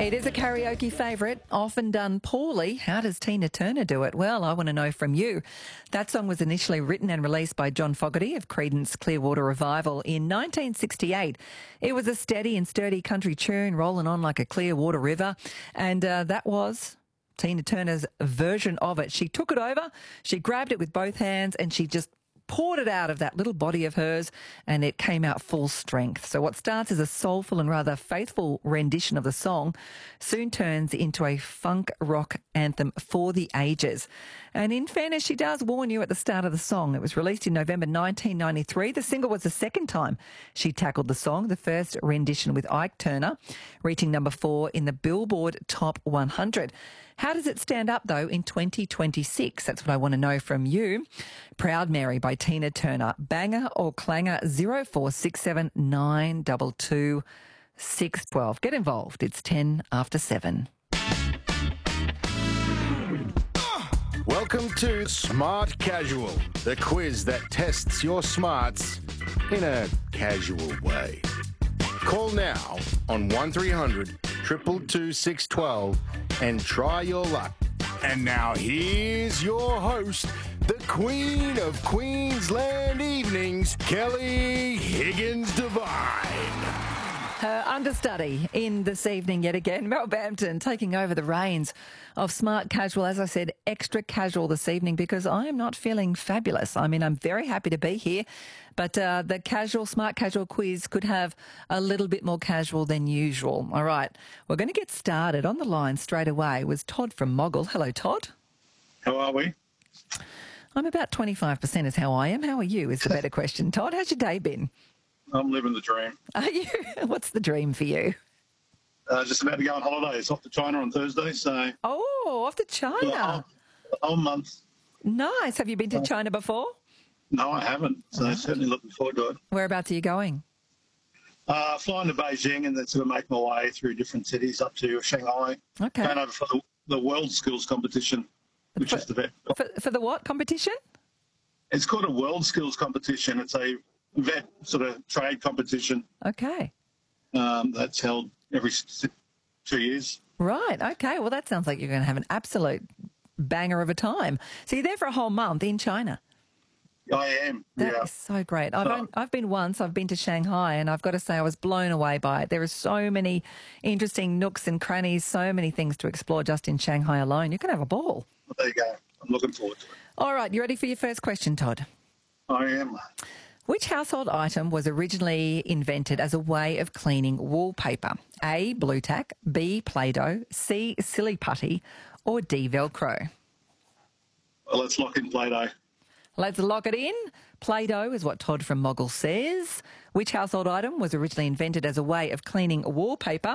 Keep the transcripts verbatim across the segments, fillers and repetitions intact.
It is a karaoke favourite, often done poorly. How does Tina Turner do it? Well, I want to know from you. That song was initially written and released by John Fogerty of Creedence Clearwater Revival in nineteen sixty-eight. It was a steady and sturdy country tune rolling on like a clear water river, and uh, that was Tina Turner's version of it. She took it over, she grabbed it with both hands, and she just poured it out of that little body of hers, and it came out full strength. So what starts as a soulful and rather faithful rendition of the song soon turns into a funk rock anthem for the ages. And in fairness, she does warn you at the start of the song. It was released in November nineteen ninety-three. The single was the second time she tackled the song, the first rendition with Ike Turner, reaching number four in the Billboard Top one hundred. How does it stand up, though, in twenty twenty-six? That's what I want to know from you. Proud Mary by Tina Turner. Banger or clanger? zero four six seven nine two two six one two. Get involved. It's ten after seven. Welcome to Smart Casual, the quiz that tests your smarts in a casual way. Call now on one three hundred two two two six one two and try your luck. And now here's your host, the Queen of Queensland Evenings, Kelly Higgins Devine. Her understudy in this evening yet again, Mel Bampton, taking over the reins of Smart Casual. As I said, extra casual this evening because I am not feeling fabulous. I mean, I'm very happy to be here, but uh, the casual, Smart Casual quiz could have a little bit more casual than usual. All right, we're going to get started. On the line straight away was Todd from Moggill. Hello, Todd. How are we? I'm about twenty-five percent is how I am. How are you is the better question. Todd, how's your day been? I'm living the dream. Are you? What's the dream for you? Uh, just about to go on holidays, off to China on Thursday, so... Oh, off to China. The whole, the whole month. Nice. Have you been to China before? No, I haven't, so Oh. certainly looking forward to it. Whereabouts are you going? Uh, flying to Beijing and then sort of make my way through different cities up to Shanghai. Okay. Going over for the, the World Skills Competition, which For- is the vet. For, for the what competition? It's called a World Skills Competition. It's a vet sort of trade competition Okay. um, that's held every s- two years. Right. Okay. Well, that sounds like you're going to have an absolute banger of a time. So you're there for a whole month in China. I am, That is yeah. so great. I've, Oh. on- I've been once. I've been to Shanghai, and I've got to say I was blown away by it. There are so many interesting nooks and crannies, so many things to explore just in Shanghai alone. You can have a ball. Well, there you go. I'm looking forward to it. All right. You ready for your first question, Todd? I am. Which household item was originally invented as a way of cleaning wallpaper? A, blue tack, B, Play-Doh, C, silly putty, or D, Velcro? Well, let's lock in Play-Doh. Let's lock it in. Play-Doh is what Todd from Moggill says. Which household item was originally invented as a way of cleaning wallpaper?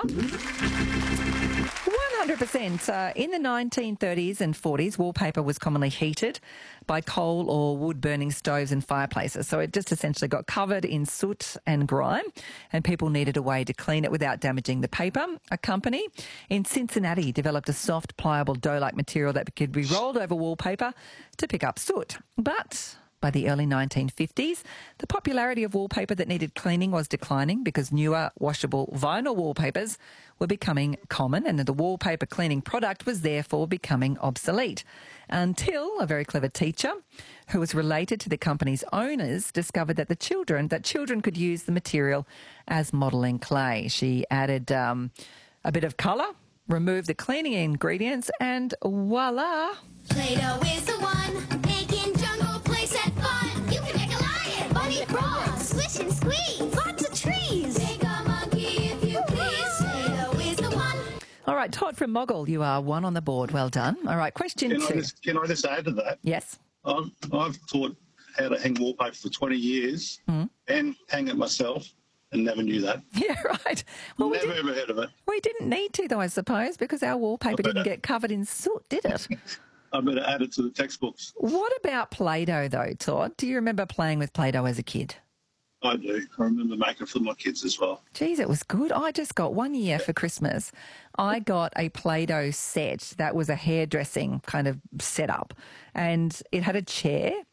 one hundred percent. Uh, in the nineteen thirties and forties, wallpaper was commonly heated by coal or wood-burning stoves and fireplaces. So it just essentially got covered in soot and grime, and people needed a way to clean it without damaging the paper. A company in Cincinnati developed a soft, pliable dough-like material that could be rolled over wallpaper to pick up soot. But by the early nineteen fifties, the popularity of wallpaper that needed cleaning was declining because newer washable vinyl wallpapers were becoming common, and the wallpaper cleaning product was therefore becoming obsolete. Until a very clever teacher who was related to the company's owners discovered that the children that children could use the material as modelling clay. She added um, a bit of colour, removed the cleaning ingredients, and voila! Play-Doh is the one, making jungle place at fun. You can make a lion, bunny crawl, swish and squeeze, lots of trees. Make a monkey if you please. Play-Doh is the one. All right, Todd from Moggill, you are one on the board. Well done. All right, question Can I, two. just, can I just add to that? Yes. I've, I've taught how to hang wallpaper for twenty years Mm. and hang it myself and never knew that. Yeah, right. Well, we, never did, ever heard of it. we didn't need to, though, I suppose, because our wallpaper didn't get covered in soot, did it? I better add it to the textbooks. What about Play-Doh, though, Todd? Do you remember playing with Play-Doh as a kid? I do. I remember making it for my kids as well. Geez, it was good. I just got one year for Christmas. I got a Play-Doh set that was a hairdressing kind of setup, and it had a chair,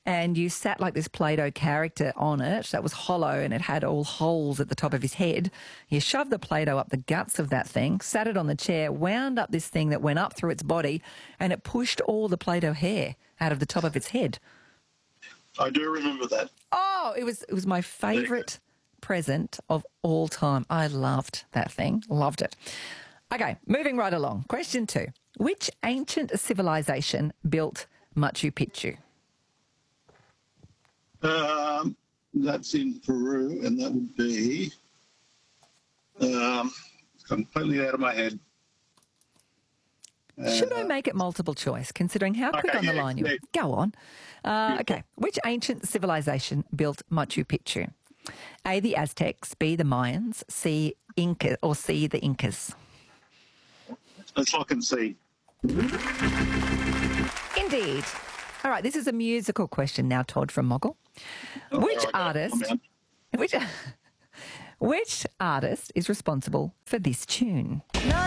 and you sat like this Play-Doh character on it that was hollow and it had all holes at the top of his head. You shoved the Play-Doh up the guts of that thing, sat it on the chair, wound up this thing that went up through its body, and it pushed all the Play-Doh hair out of the top of its head. I do remember that. Oh, it was it was my favourite present of all time. I loved that thing. Loved it. Okay, moving right along. Question two. Which ancient civilization built Machu Picchu? Um, that's in Peru, and that would be um, completely out of my head. Should Uh, I make it multiple choice, considering how quick Okay, on the yeah, line you are? yeah. Go on. Uh, okay. Which ancient civilization built Machu Picchu? A, the Aztecs, B, the Mayans, C, Inca, or C, the Incas? Let's look and see. Indeed. All right, this is a musical question now, Todd from Moggle. Oh, Which there I go. artist... I'm out. Which, which artist is responsible for this tune?